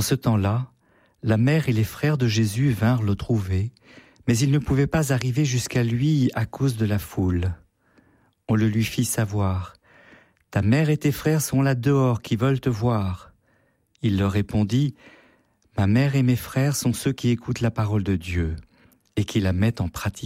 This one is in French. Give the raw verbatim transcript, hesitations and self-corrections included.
ce temps-là, la mère et les frères de Jésus vinrent le trouver, mais ils ne pouvaient pas arriver jusqu'à lui à cause de la foule. On le lui fit savoir. « Ta mère et tes frères sont là dehors qui veulent te voir. » Il leur répondit, « Ma mère et mes frères sont ceux qui écoutent la parole de Dieu et qui la mettent en pratique. »